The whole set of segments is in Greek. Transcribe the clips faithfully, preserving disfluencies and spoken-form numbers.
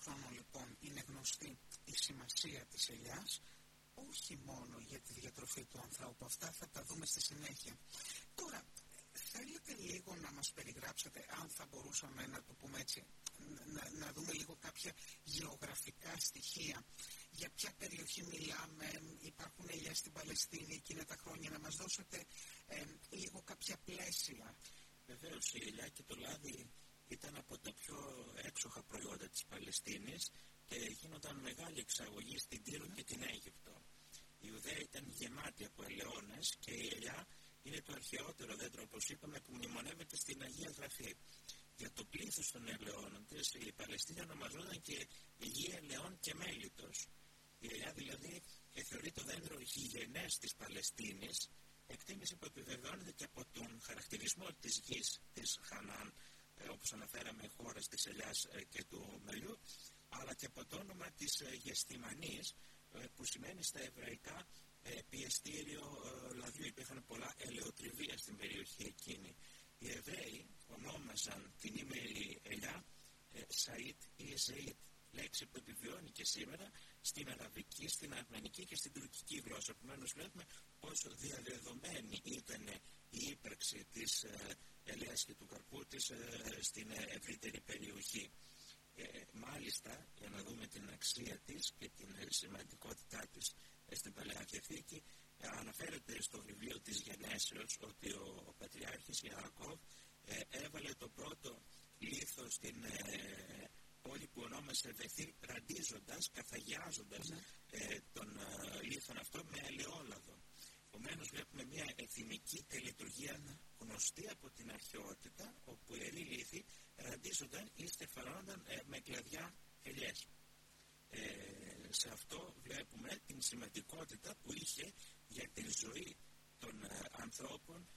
χρόνων λοιπόν είναι γνωστή η σημασία της ελιάς, όχι μόνο για τη διατροφή του ανθρώπου, αυτά θα τα δούμε στη συνέχεια. Τώρα, θέλετε λίγο να μας περιγράψετε, αν θα μπορούσαμε να το πούμε έτσι, να, να δούμε λίγο κάποια γεωγραφικά στοιχεία. Για ποια περιοχή μιλάμε, υπάρχουν ελιές στην Παλαιστίνη εκείνα τα χρόνια, να μας δώσετε ε, λίγο κάποια πλαίσια. Βεβαίως, η ελιά και το λάδι ήταν από τα πιο έξοχα προϊόντα της Παλαιστίνης και γίνονταν μεγάλη εξαγωγή στην Τύρο και την Αίγυπτο. Η Ιουδαία ήταν γεμάτη από ελαιώνες και η ελιά είναι το αρχαιότερο δέντρο, όπως είπαμε, που μνημονεύεται στην Αγία Γραφή. Για το πλήθος των ελαιώνων της, η Παλαιστίνη ονομαζόταν και η γη ελαιών και μέλιτος. Η ελιά δηλαδή θεωρεί το δέντρο γηγενές της Παλαιστίνης, εκτίμηση που επιβεβαιώνεται και από τον χαρακτηρισμό της γης της Χανάν, ε, όπως αναφέραμε, χώρας της ελιάς ε, και του μελιού, αλλά και από το όνομα της ε, Γεστημανής, ε, που σημαίνει στα εβραϊκά ε, πιεστήριο ε, λαδιού. Υπήρχαν πολλά ελαιοτριβία στην περιοχή εκείνη. Οι Εβραίοι ονόμαζαν την ήμερη ελιά ε, Σαΐτ ή Ζεΐτ, λέξη που επιβιώνει και σήμερα στην αραβική, στην αρμενική και στην τουρκική γλώσσα. Επομένως βλέπουμε πόσο διαδεδομένη ήταν η ύπαρξη της ε, ελαιάς και του καρπού της ε, στην ευρύτερη περιοχή. Ε, μάλιστα, για να δούμε την αξία της και την ε, σημαντικότητά της ε, στην Παλαιά Διαθήκη, ε, αναφέρεται στο βιβλίο της Γενέσεως ότι ο, ο Πατριάρχης Ιάκωβ ε, έβαλε το πρώτο λίθο στην ε, πόλη που ονόμασε Βεθήλ, ραντίζοντας, καθαγιάζοντας mm. ε, τον ε, λίθον αυτό με ελαιόλαδο. Επομένως βλέπουμε μια εθιμική τελετουργία mm. γνωστή από την αρχαιότητα, όπου οι ιεροί λίθοι ραντίζονταν ή στεφανώνονταν ε, με κλαδιά ελιές. Ε, σε αυτό βλέπουμε την σημαντικότητα που είχε για τη ζωή των ε, ανθρώπων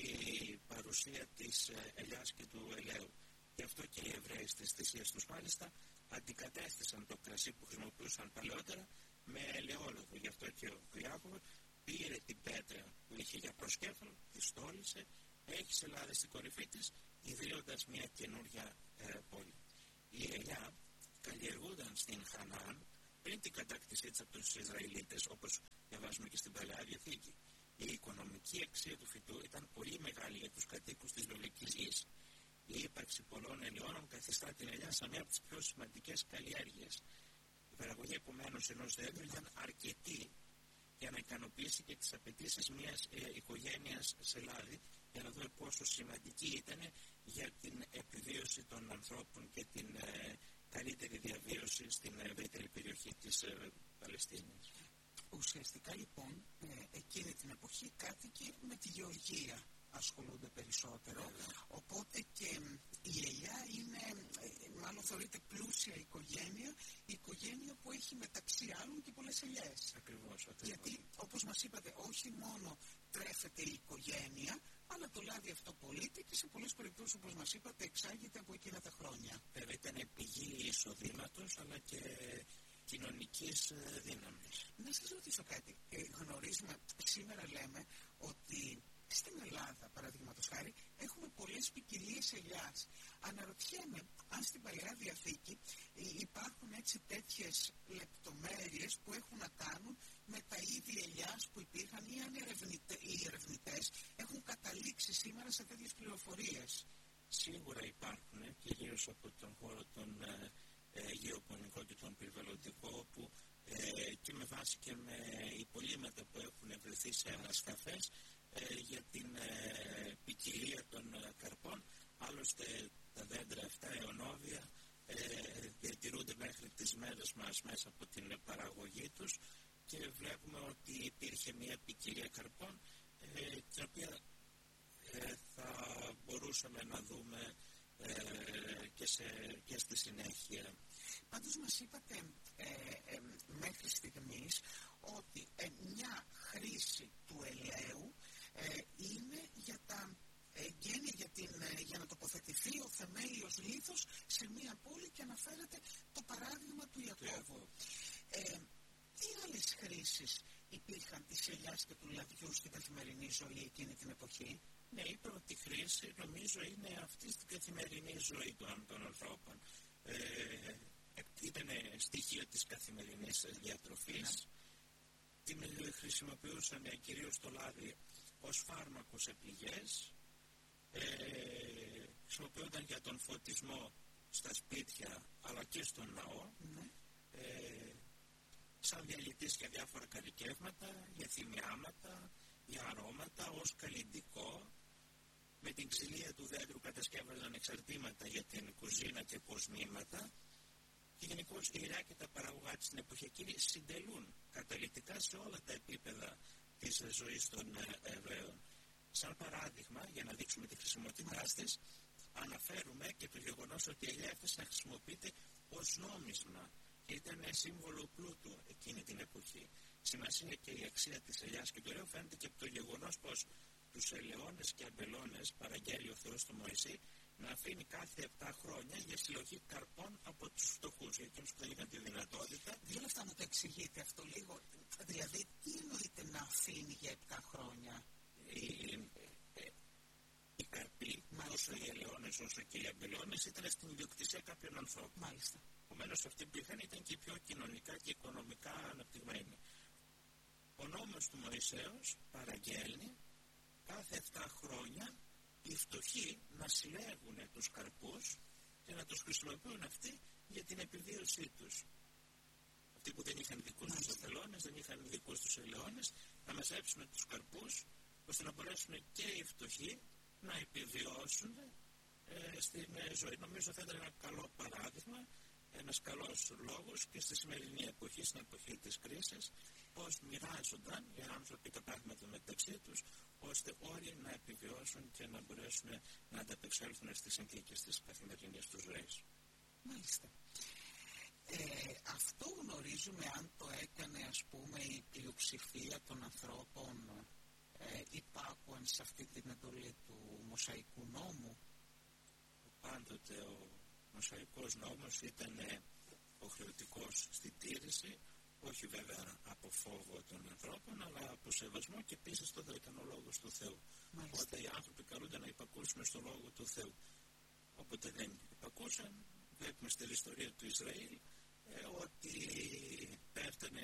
η παρουσία της ε, ελιάς και του ελαίου. Γι' αυτό και οι Εβραίοι στις θυσίες τους μάλιστα αντικατέστησαν το κρασί που χρησιμοποιούσαν παλαιότερα με ελαιόλαδο. Γι' αυτό και ο Ιάκωβ πήρε την πέτρα που είχε για προσκέφαλο, τη στόλισε, έχισε λάδι στην κορυφή της, ιδρύοντας μια καινούργια ε, πόλη. Η ελιά καλλιεργούνταν στην Χανάν πριν την κατάκτησή της από τους Ισραηλίτες, όπως διαβάζουμε και στην Παλαιά Διαθήκη. Η οικονομική αξία του φυτού ήταν πολύ μεγάλη για τους κατοίκους της βελγικής γης. Η ύπαρξη πολλών ελαιώνων καθιστά την ελιά σαν μια από τις πιο σημαντικές καλλιέργειες. Η παραγωγή επομένως ενός δέντρου ήταν αρκετή για να ικανοποιήσει και τις απαιτήσεις μιας ε, οικογένειας σε λάδι, για να δούμε πόσο σημαντική ήταν για την επιβίωση των ανθρώπων και την ε, καλύτερη διαβίωση στην ευρύτερη περιοχή της ε, Παλαιστίνης. Ουσιαστικά λοιπόν ε, εκείνη την εποχή κάτοικοι με τη γεωργία ασχολούνται περισσότερο, yeah. Οπότε και η ελιά είναι, μάλλον θεωρείται πλούσια οικογένεια, η οικογένεια που έχει μεταξύ άλλων και πολλές ελιές. Ακριβώς, ακριβώς. Γιατί όπως μας είπατε, όχι μόνο τρέφεται η οικογένεια, αλλά το λάδι αυτό πωλείται και σε πολλές περιπτώσεις, όπως μας είπατε, εξάγεται από εκείνα τα χρόνια. Βέβαια ήταν πηγή εισοδήματος αλλά και κοινωνικής δύναμης. Να σας ρωτήσω κάτι. Ε, γνωρίζουμε, σήμερα λέμε ότι στην Ελλάδα, παραδείγματος χάρη, έχουμε πολλές ποικιλίες ελιάς. Αναρωτιέμαι αν στην Παλαιά Διαθήκη υπάρχουν έτσι τέτοιες λεπτομέρειες που έχουν να κάνουν με τα είδη ελιάς που υπήρχαν ή αν οι ερευνητές έχουν καταλήξει σήμερα σε τέτοιες πληροφορίες. Σίγουρα υπάρχουν, κυρίως από τον χώρο των ε, ε, γεωπονικό και τον περιβαλλοντικό, όπου ε, και με βάση και με υπολείμματα που έχουν βρεθεί σε ανασκαφές ε, για την ε, ποικιλία των ε, καρπών. Άλλωστε τα δέντρα αυτά αιωνόβια ε, διατηρούνται μέχρι τις μέρες μας μέσα από την παραγωγή τους και βλέπουμε ότι υπήρχε μια ποικιλία καρπών ε, την οποία ε, θα μπορούσαμε να δούμε ε, και, σε, και στη συνέχεια. Πάντως μας είπατε ε, ε, μέχρι στιγμής ότι ε, μια χρήση του ελαίου ε, είναι για τα ε, γένεια, για, την, ε, για να τοποθετηθεί ο θεμέλιος λίθος σε μια πόλη, και αναφέρεται το παράδειγμα του Ιακώβου. Ε, τι άλλες χρήσεις υπήρχαν της ελιάς και του λαδιού στην καθημερινή ζωή εκείνη την εποχή? Ναι, η πρώτη χρήση νομίζω είναι αυτή στην καθημερινή ζωή των, των ανθρώπων. Ε, ήταν στοιχείο της καθημερινής διατροφής. Την χρησιμοποιούσαν κυρίως το λάδι ως φάρμακο σε πληγές. Ε, χρησιμοποιούνταν για τον φωτισμό στα σπίτια αλλά και στον ναό. Mm. Ε, σαν διαλυτής για διάφορα καλλικεύματα, για θυμιάματα, για αρώματα, ως καλλυντικό. Με την ξυλία του δέντρου κατασκεύαζαν εξαρτήματα για την κουζίνα και κοσμήματα. Και γενικώς η γυαλιά και τα παραγωγά της στην εποχή εκείνη συντελούν καταλυτικά σε όλα τα επίπεδα της ζωής των Εβραίων. Σαν παράδειγμα, για να δείξουμε τη χρησιμότητά της, αναφέρουμε και το γεγονός ότι η ελιά έφτασε να χρησιμοποιείται ως νόμισμα και ήταν σύμβολο πλούτου εκείνη την εποχή. Σημασία και η αξία της ελιάς και του ελαιού φαίνεται και από το γεγονός πως τους ελαιώνες και αμπελώνες παραγγέλει ο Θεός στο Μωυσή να αφήνει κάθε επτά χρόνια για συλλογή καρπών από τους φτωχούς, για εκείνους που δεν είχαν τη δυνατότητα. Δύο λεπτά να το εξηγείτε αυτό λίγο. Δηλαδή, τι εννοείται να αφήνει για επτά χρόνια? Οι, ε, οι καρποί, όσο οι ελαιώνες όσο και οι αμπελώνες, ήταν στην ιδιοκτησία κάποιων ανθρώπων. Μάλιστα. Επομένως, αυτοί που είχαν ήταν και πιο κοινωνικά και οικονομικά αναπτυγμένοι. Ο νόμος του Μωυσέως παραγγέλνει κάθε επτά χρόνια οι φτωχοί να συλλέγουν τους καρπούς και να τους χρησιμοποιούν αυτοί για την επιβίωσή τους. Αυτοί που δεν είχαν δικούς τους αμπελώνες, δεν είχαν δικούς τους ελαιώνες, να μαζέψουν τους καρπούς ώστε να μπορέσουν και οι φτωχοί να επιβιώσουν ε, στην ε, ζωή. Νομίζω θα ήταν ένα καλό παράδειγμα, ένας καλός λόγος και στη σημερινή εποχή, στην εποχή της κρίσης, πώς μοιράζονταν οι άνθρωποι τα πράγματα μεταξύ τους, ώστε όλοι να επιβιώσουν και να μπορέσουν να ανταπεξέλθουν στις συνθήκες της καθημερινής τους ζωής. Μάλιστα. Ε, αυτό γνωρίζουμε αν το έκανε, ας πούμε, η πλειοψηφία των ανθρώπων ε, υπάκουαν σε αυτή την εντολή του Μωσαϊκού νόμου? Πάντοτε ο Μωσαϊκός νόμος ήταν υποχρεωτικός στην τήρηση, όχι βέβαια από φόβο των ανθρώπων, αλλά από σεβασμό και επίσης τότε ήταν ο λόγος του Θεού. Μάλιστα. Οπότε οι άνθρωποι καλούνται να υπακούσουν στον λόγο του Θεού. Όποτε δεν υπακούσαν, βλέπουμε στην ιστορία του Ισραήλ ε, ότι πέφτανε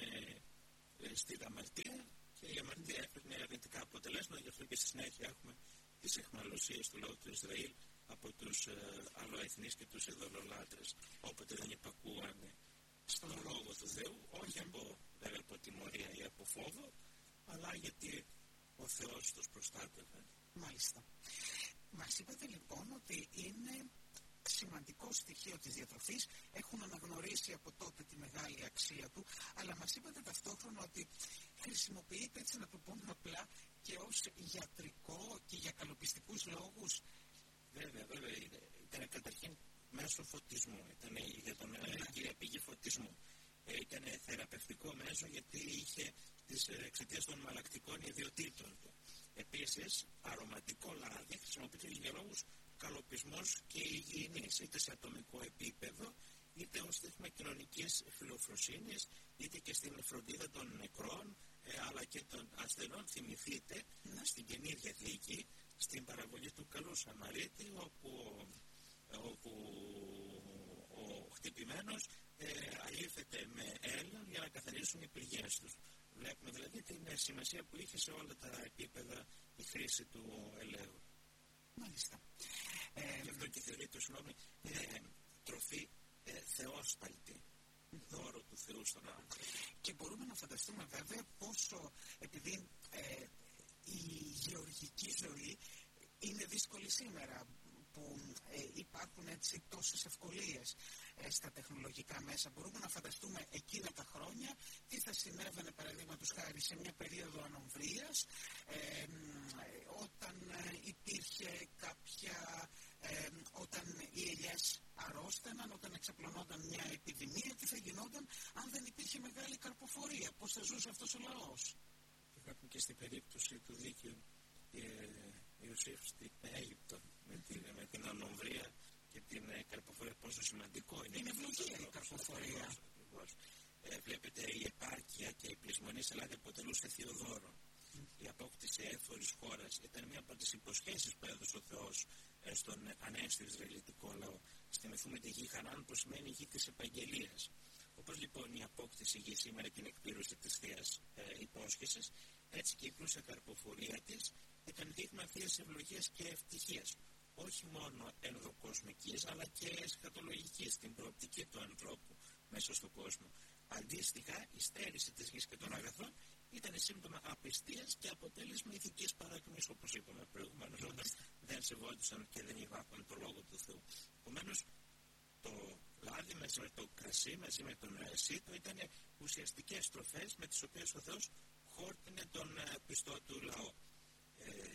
ε, στην αμαρτία και η αμαρτία έφερνε αρνητικά αποτελέσματα. Γι' αυτό και στη συνέχεια έχουμε τις αιχμαλωσίες του λαού του Ισραήλ από τους ε, αλλοεθνείς και τους ειδωλολάτρες. Όποτε δεν υπακούανε στον λόγο του Θεού, όχι από, βέβαια, από τιμωρία ή από φόβο, αλλά γιατί ο Θεός τους προστάτευε. Μάλιστα. Μας είπατε λοιπόν ότι είναι σημαντικό στοιχείο της διατροφής, έχουν αναγνωρίσει από τότε τη μεγάλη αξία του, αλλά μας είπατε ταυτόχρονα ότι χρησιμοποιείται, έτσι να το πούμε απλά, και ως γιατρικό και για καλοπιστικούς λόγους. Βέβαια, βέβαια, ήταν καταρχήν μέσω φωτισμού, ήταν για τον κύρια πηγή φωτισμού. Ε, ήταν θεραπευτικό μέσο γιατί είχε τις εξαιτίας των μαλακτικών ιδιοτήτων του. Επίσης, αρωματικό λάδι χρησιμοποιείται για λόγους καλοπισμός και υγιεινής, είτε σε ατομικό επίπεδο, είτε ως δείγμα κοινωνικής φιλοφροσύνης, είτε και στην φροντίδα των νεκρών, ε, αλλά και των ασθενών. Θυμηθείτε, mm. στην Καινή Διαθήκη, στην παραβολή του Καλού Σαμαρίτη, όπου, όπου ο χτυπημένος ε, αλήφεται με έλαιο για να καθαρίσουν οι πληγές τους. Βλέπουμε δηλαδή την σημασία που είχε σε όλα τα επίπεδα η χρήση του ελαίου. Μάλιστα. Ε, Γι' αυτό και θεωρείται, συγγνώμη, ε, τροφή ε, θεόσταλτη, δώρο του Θεού στον άνθρωπο. Και μπορούμε να φανταστούμε βέβαια πόσο, επειδή ε, η γεωργική ζωή είναι δύσκολη σήμερα, που ε, υπάρχουν έτσι τόσες ευκολίες ε, στα τεχνολογικά μέσα, μπορούμε να φανταστούμε εκείνα τα χρόνια τι θα συνέβαινε, παραδείγματος χάρη, σε μια περίοδο ανομβρίας, ε, όταν ε, υπήρχε κάποια, ε, όταν οι ελιές αρρώστεναν, όταν εξαπλωνόταν μια επιδημία, τι θα γινόταν αν δεν υπήρχε μεγάλη καρποφορία, πώς θα ζούσε αυτός ο λαός. Και βλέπουμε και στην περίπτωση του δίκαιου Ιωσήφ στην Αίγυπτο, με την, με την ανομβρία και την ε, καρποφορία, πόσο σημαντικό είναι. Είναι ευλογία η καρποφορία. Ε, βλέπετε, η επάρκεια και η πλεισμονή σε Ελλάδα αποτελούσε θείο δώρο. Mm. Η απόκτηση έφορης χώρας ήταν μία από τις υποσχέσεις που έδωσε ο Θεός ε, στον ανέστη Ισραηλιτικό λαό. στη Μεθούμε τη γη Χαράν, που σημαίνει γη της επαγγελίας. Όπως λοιπόν η απόκτηση γη σήμερα και η εκπλήρωση της θείας ε, υπόσχεσης, έτσι και η πλούσια καρποφορία της ήταν δείγμα θείας ευλογίας και ευτυχίας, όχι μόνο ενδοκοσμικής αλλά και εσχατολογικής, στην προοπτική του ανθρώπου μέσα στον κόσμο. Αντίστοιχα, η στέρηση της γης και των αγαθών ήταν σύμπτωμα απιστίας και αποτέλεσμα ηθικής παράκμης, όπως είπαμε προηγουμένως, όταν δεν σεβόντουσαν και δεν υπάκουν το λόγο του Θεού. Επομένως, το λάδι μαζί με το κρασί, μαζί με τον σίτο, ήταν ουσιαστικές τροφές με τις οποίες ο Θεός χόρτινε τον πιστό του λαό. Ε,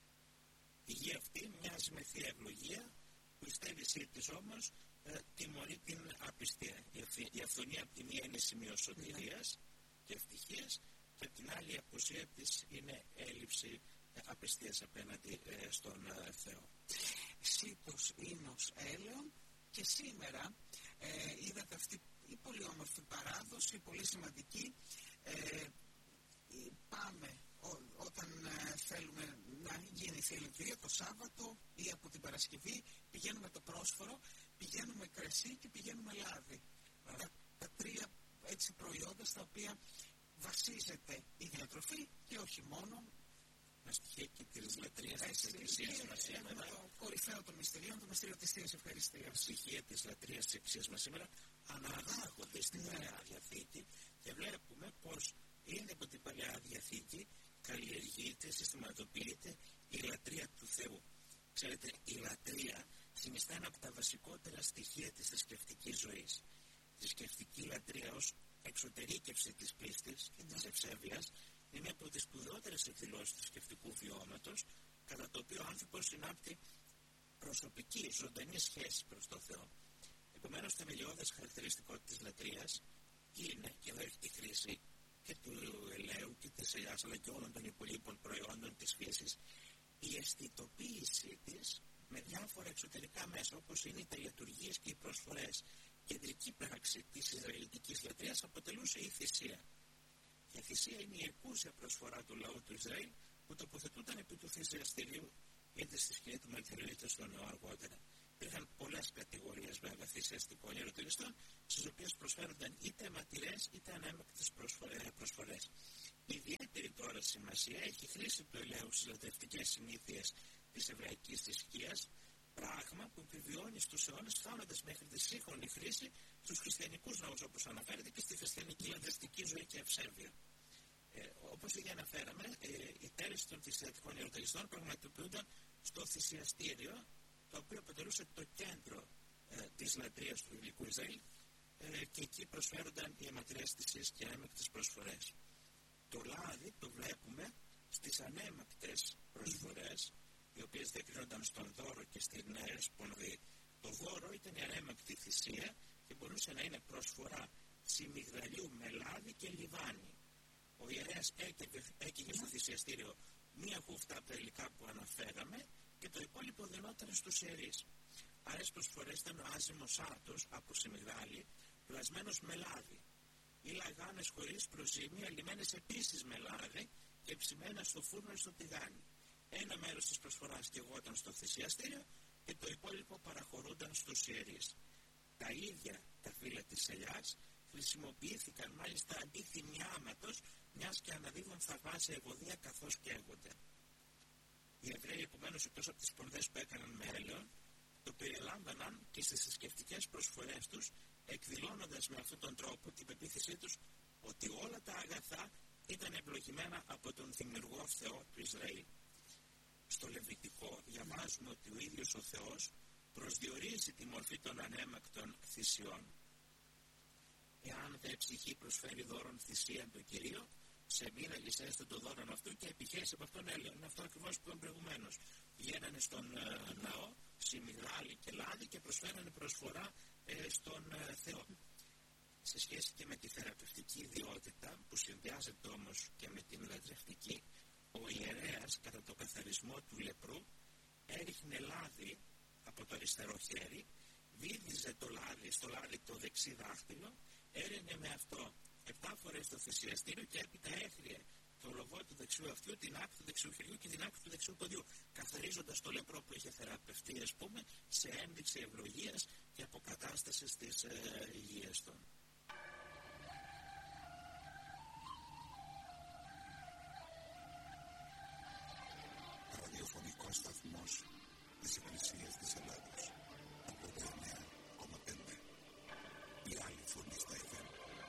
η γη αυτή μοιάζει με θεία ευλογία, που η στέρησή της όμως ε, τιμωρεί την απιστία. Η, η αυθονία από τη μία είναι σημείο σωτηρίας και ευτυχίας, και από την άλλη η απουσία της είναι έλλειψη ε, απιστίας απέναντι ε, στον ε, Θεό. Σίτος, ίνος, έλεον. Και σήμερα ε, είδατε αυτή η πολύ όμορφη παράδοση, πολύ σημαντική. Ε, πάμε ό, όταν ε, θέλουμε να γίνει η Θεία Λειτουργία το Σάββατο ή από την Παρασκευή, πηγαίνουμε το πρόσφορο, πηγαίνουμε κρασί και πηγαίνουμε λάδι. Τα, τα τρία έτσι προϊόντα στα οποία βασίζεται η διατροφή και όχι μόνο. Ένα στοιχείο και της λατρείας της Εκκλησίας μας σήμερα. Το κορυφαίο των μυστηρίων, το μυστήριο της Θείας Ευχαριστίας. Στοιχεία της λατρείας της Εκκλησίας μας σήμερα αναγάγονται στην Παλαιά Διαθήκη και βλέπουμε πως ήδη από την Παλαιά Διαθήκη καλλιεργείται, συστηματοποιείται η λατρεία του Θεού. Ξέρετε, η λατρεία συνιστά ένα από τα βασικότερα στοιχεία της θρησκευτικής ζωής. Η θρησκευτική λατρεία ως εξωτερήκευση της πίστης και της ευσέβειας είναι μια από τις σπουδαιότερες εκδηλώσεις του θρησκευτικού βιώματος, κατά το οποίο ο άνθρωπος συνάπτει προσωπική, ζωντανή σχέση προς τον Θεό. Επομένως, θεμελιώδες χαρακτηριστικό της λατρείας είναι, και εδώ έχει τη χρήση και του ελαίου και της ελιάς, αλλά και όλων των υπολείπων προϊόντων της φύσης, η αισθητοποίησή της με διάφορα εξωτερικά μέσα, όπως είναι οι τελετουργίες και οι προσφορές. Κεντρική πράξη της Ισραηλιτικής λατρείας αποτελούσε η θυσία. Η θυσία είναι η εκούσια προσφορά του λαού του Ισραήλ, που τοποθετούνταν επί του θυσιαστηρίου, είτε στη σκηνή του Μελχιωρή είτε στο νέο αργότερα. Υπήρχαν πολλές κατηγορίες βέβαια θυσιαστικών ιεροτελεστών, στις οποίες προσφέρονταν είτε αιματηρές είτε ανέμεκτες προσφορές. Ιδιαίτερη τώρα σημασία έχει η χρήση του ελαίου στις λατρευτικές συνήθειες της εβραϊκής θρησκείας, πράγμα που επιβιώνει στους αιώνες, φτάνοντας μέχρι τη σύγχρονη χρήση στους χριστιανικούς ναούς, όπως αναφέρεται και στη χριστιανική λατρευτική ζωή και ευσέβεια. Ε, όπως ήδη αναφέραμε, ε, η τέρηση των θυσιαστικών ιεροτελεστών πραγματοποιούνταν στο θυσιαστήριο, το οποίο αποτελούσε το κέντρο ε, της λατρείας του βιβλικού Ισραήλ, ε, και εκεί προσφέρονταν οι αιματηρές θυσίες και ανέμεκτες προσφορές. Το λάδι το βλέπουμε στις ανέμεκτες προσφορές, οι οποίες διακρίνονταν στον δώρο και στην ε, σπονδή. Το δώρο ήταν η ανέμεκτη θυσία και μπορούσε να είναι προσφορά σιμιγδαλιού με λάδι και λιβάνι. Ο ιερέας έκαιγε στο θυσιαστήριο μία χούφτα από τα υλικά που αναφέραμε και το υπόλοιπο δινόταν στους ιερείς. Άλλες προσφορές ήταν ο άζυμος άρτος από σιμιγδάλι, πλασμένος με λάδι, ή λαγάνες χωρίς προζύμια, λιμένες επίσης με λάδι και ψημένα στο φούρνο ή στο τηγάνι. Ένα μέρος της προσφοράς καιγόταν στο θυσιαστήριο και το υπόλοιπο παραχωρούνταν στους ιερείς. Τα ίδια τα φύλλα της ελιάς χρησιμοποιήθηκαν μάλιστα αντί θυμιάματος, μιας και αναδίδουν θαυμάσια ευωδία καθώς καίγονται. Οι Εβραίοι, επομένως, εκτός από τις σπονδές που έκαναν με έλαιον, το περιλάμβαναν και στις θρησκευτικές προσφορές τους, εκδηλώνοντας με αυτόν τον τρόπο την πεποίθησή τους ότι όλα τα αγαθά ήταν ευλογημένα από τον δημιουργό Θεό του Ισραήλ. Στο Λεβιτικό διαβάζουμε ότι ο ίδιος ο Θεός προσδιορίζει τη μορφή των ανέμακτων θυσιών. Εάν δε ψυχή προσφέρει δώρον θυσίαν το Κυρίο, σε μήνα λυσέστε το δώρον αυτού και επιχέσει από αυτόν έλεον. Είναι αυτό ακριβώς που είπαμε προηγουμένως. Βγαίνανε στον ε, ναό, σιμιγδάλι και λάδι και προσφέρανε προσφορά ε, στον ε, Θεό. Σε σχέση και με τη θεραπευτική ιδιότητα που συνδυάζεται όμως και με την λατρευτική, ο ιερέας κατά το καθαρισμό του λεπρού έριχνε λάδι από το αριστερό χέρι, βύδιζε το λάδι στο λάδι το δεξί δάχτυλο, έρινε με αυτό επτά φορές το θυσιαστήριο και έπειτα έχριε το λογό του δεξιού αυτιού, την άκρη του δεξιού χεριού και την άκρη του δεξιού ποδιού, καθαρίζοντας το λεπρό που είχε θεραπευτεί, ας πούμε, σε ένδειξη ευλογίας και αποκατάστασης της ε, υγείας των. Ραδιοφωνικός σταθμός της Εκκλησίας της Ελλάδος από το εννιά κόμμα πέντε. Η άλλη φωνή στα εφ εμ.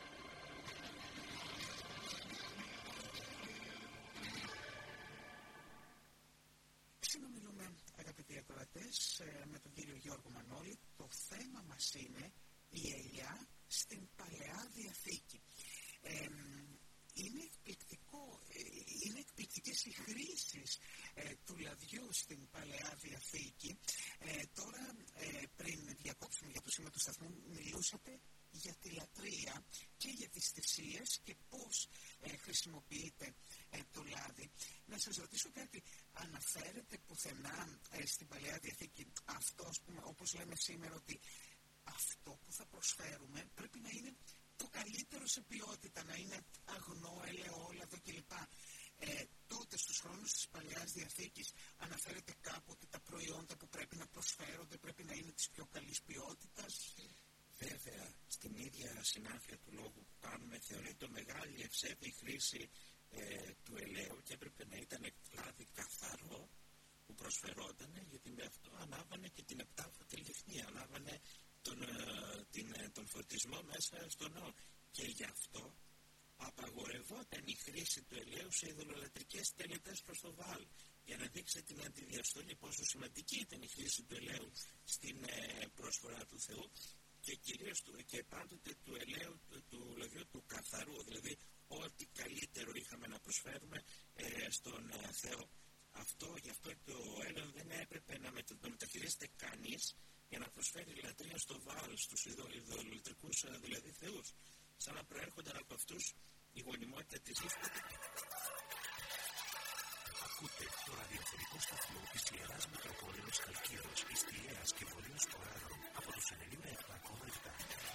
Συνομιλούμε, αγαπητοί ακροατές, με τον κύριο Γιώργο Μανώλη. Το θέμα μας είναι η ελιά στην Παλαιά Διαθήκη. Ε, είναι εκπληκτικό, είναι εκπληκτικές οι χρήσεις ε, του λαδιού στην Παλαιά Διαθήκη. Ε, τώρα, ε, πριν διακόψουμε για το σήμα του σταθμού, μιλούσατε για τη λατρεία και για τις θυσίες και πώς ε, χρησιμοποιείται ε, το λάδι. Να σας ρωτήσω κάτι, αναφέρεται πουθενά ε, στην Παλαιά Διαθήκη αυτό, ας πούμε, όπως λέμε σήμερα, ότι αυτό που θα προσφέρουμε πρέπει να είναι το καλύτερο σε ποιότητα, να είναι αγνό, ελαιόλαδο κλπ. Ε, τότε στους χρόνους της Παλαιάς Διαθήκης αναφέρεται κάπου ότι τα προϊόντα που πρέπει να προσφέρονται πρέπει να είναι της πιο καλής ποιότητας. Βέβαια, στην ίδια συνάφεια του λόγου που κάνουμε, θεωρείται μεγάλη ευσέβη χρήση ε, του ελαίου και έπρεπε να ήταν λάδι καθαρό που προσφερόταν, γιατί με αυτό ανάβανε και την επτάφωτη λιχνή, ανάβανε τον, ε, την, ε, τον φωτισμό μέσα στο ναό. Και γι' αυτό απαγορευόταν η χρήση του ελαίου σε ειδωλολατρικές τελετές προς το Βαάλ, για να δείξει την αντιδιαστολή πόσο σημαντική ήταν η χρήση του ελαίου στην ε, προσφορά του Θεού και κυρίως του, και πάντοτε του ελαίου του, του λαδιού του καθαρού, δηλαδή ό,τι καλύτερο είχαμε να προσφέρουμε ε, στον ε, Θεό. Αυτό, γι' αυτό το έλαιο δεν έπρεπε να μεταχειρίζεται κανείς για να προσφέρει λατρεία στο Βαάλ, στους ειδωλολατρικούς δηλαδή θεούς, σαν να προέρχονταν από αυτούς η γονιμότητα της γης. Ακούτε το ραδιοφωνικό σταθμό της Ιεράς Μητροπόλεως Καλκίδος, Ιστιαίας και Βορείος Ποράδων από το ενενήντα επτά κόμμα επτά.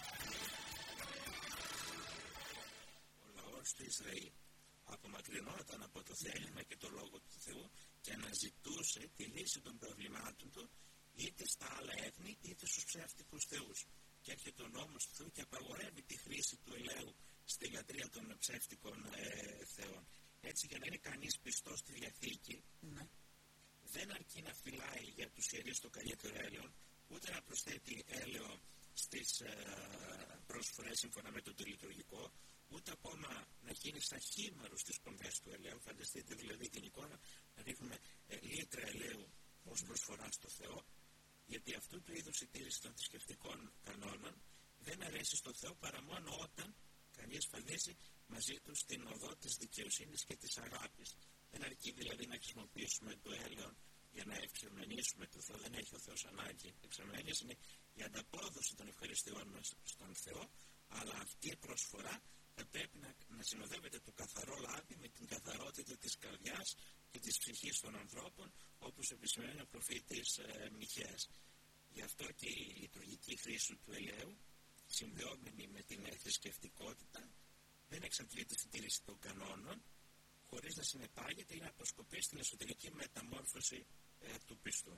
Ο λαός του Ισραήλ απομακρυνόταν από το θέλημα και το λόγο του Θεού και αναζητούσε τη λύση των προβλημάτων του είτε στα άλλα έθνη είτε στους ψεύτικους θεούς. Και έρχεται ο νόμος του Θεού και απαγορεύει τη χρήση του ελαίου στη λατρεία των ψεύτικων ε, θεών. Έτσι, για να είναι κανείς πιστός στη Διαθήκη, ναι, δεν αρκεί να φυλάει για τους ιερείς το καλύτερο έλαιο, ούτε να προσθέτει έλαιο στις ε, προσφορές σύμφωνα με το λειτουργικό, ούτε ακόμα να γίνει σαν χήμαρος στις πονδές του ελαίου. Φανταστείτε δηλαδή την εικόνα να ρίχνουμε ε, λίτρα ελαίου ως προσφορά στο Θεό, γιατί αυτού του είδους η τήρηση των θρησκευτικών κανόνων δεν αρέσει στο Θεό παρά μόνο όταν κανείς φανίζει μαζί του στην οδό της δικαιοσύνης και της αγάπης. Δεν αρκεί δηλαδή να χρησιμοποιήσουμε το έλαιο για να εξομενήσουμε το Θεό, δεν έχει ο Θεός ανάγκη. Εξομενίες είναι η ανταπόδοση των ευχαριστειών μας στον Θεό, αλλά αυτή η προσφορά θα πρέπει να, να συνοδεύεται το καθαρό λάδι με την καθαρότητα της καρδιάς και της ψυχής των ανθρώπων, όπως επισημαίνει ο προφήτης ε, Μιχαίας. Γι' αυτό και η λειτουργική χρήση του ελαίου, συνδεόμενη με την θρησκευτικότητα, δεν εξαντλείται στην τήρηση των κανόνων, χωρίς να συνεπάγεται ή να αποσκοπεί στην εσωτερική μεταμόρφωση ε, του πιστού.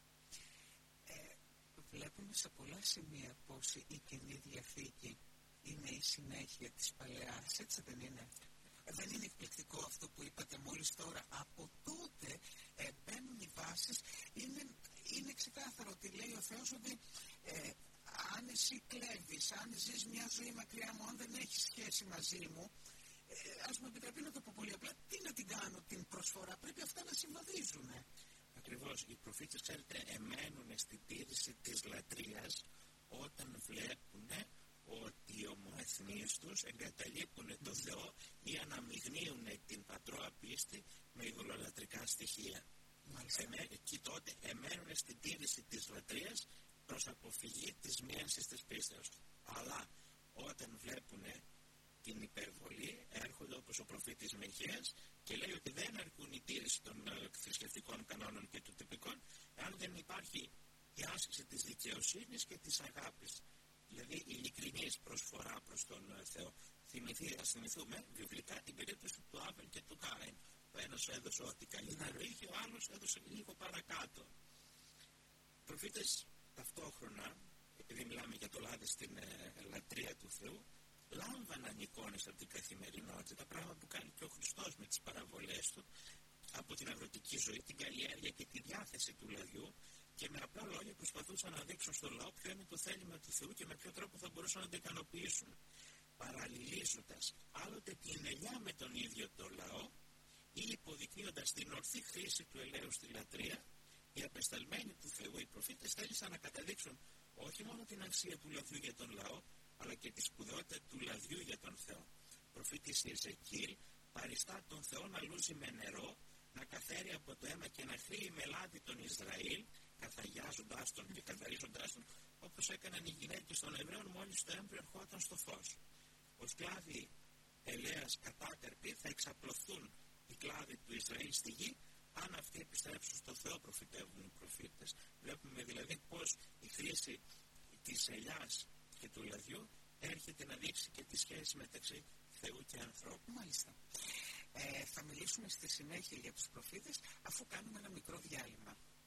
Ε, βλέπουμε σε πολλά σημεία πως η Καινή Διαθήκη είναι η συνέχεια της Παλαιάς, έτσι δεν είναι? Δεν είναι εκπληκτικό αυτό που είπατε μόλις τώρα? Από τότε ε, μπαίνουν οι βάσεις. Είναι, είναι ξεκάθαρο ότι λέει ο Θεός ότι ε, αν εσύ κλέβεις, αν ζεις μια ζωή μακριά μου, αν δεν έχεις σχέση μαζί μου, ε, ας μου επιτρέπει να το πω πολύ απλά, τι να την κάνω την προσφορά, πρέπει αυτά να συμβαδίζουν. Ακριβώς, οι προφήτες, ξέρετε, εμένουν στην τήρηση της λατρείας όταν βλέπουν ότι οι ομοεθνείς τους εγκαταλείπουν τον Θεό ή αναμειγνύουν την πατρόα πίστη με ειδωλολατρικά στοιχεία. Εμέ, και τότε εμένουν στην τήρηση της λατρείας προς αποφυγή της μίανσης της πίστεως. Αλλά όταν βλέπουν την υπερβολή, έρχονται όπως ο προφήτης Μιχαίας και λέει ότι δεν αρκούν η τήρηση των uh, θρησκευτικών κανόνων και των τυπικών, αν δεν υπάρχει η άσκηση της δικαιοσύνης και της αγάπης. Δηλαδή η ειλικρινής προσφορά προς τον uh, Θεό. θυμηθεί, ας θυμηθούμε βιβλικά την περίπτωση του Άβελ και του Κάιν. Ο ένας έδωσε ό,τι καλύτερο είχε, ο άλλος έδωσε λίγο παρακάτω. Οι προφήτες ταυτόχρονα, επειδή μιλάμε για το λάδι στην ε, λατρεία του Θεού, λάμβαναν εικόνες από την καθημερινότητα, πράγμα που κάνει και ο Χριστός με τις παραβολές του, από την αγροτική ζωή, την καλλιέργεια και τη διάθεση του λαδιού, και με απλά λόγια προσπαθούσαν να δείξουν στο λαό ποιο είναι το θέλημα του Θεού και με ποιο τρόπο θα μπορούσαν να το ικανοποιήσουν. Παραλληλίζοντας άλλοτε την ελιά με τον ίδιο το λαό ή υποδεικνύοντας την ορθή χρήση του ελαίου στη λατρεία, οι απεσταλμένοι του Θεού, οι προφήτες, θέλησαν να καταδείξουν όχι μόνο την αξία του λαδιού για τον λαό, αλλά και τη σπουδαιότητα του λαδιού για τον Θεό. Ο προφήτης Ιεζεκίελ παριστά τον Θεό να λούζει με νερό, να καθαίρει από το αίμα και να χρύει με λάδι τον Ισραήλ, καθαγιάζοντάς τον και καθαρίζοντάς τον, όπως έκαναν οι γυναίκες των Εβραίων μόλις το έμβριο ερχόταν στο φως. Ως κλάδοι ελαίας κατάκαρποι θα εξαπλωθούν οι κλάδοι του Ισραήλ στη γη, αν αυτοί επιστρέψουν στο Θεό, προφητεύουν οι προφήτες. Βλέπουμε δηλαδή πως η χρήση της ελιάς και του λαδιού έρχεται να δείξει και τη σχέση μεταξύ Θεού και ανθρώπου. Μάλιστα. Ε, θα μιλήσουμε στη συνέχεια για τους προφήτες, αφού κάνουμε ένα μικρό διάλειμμα.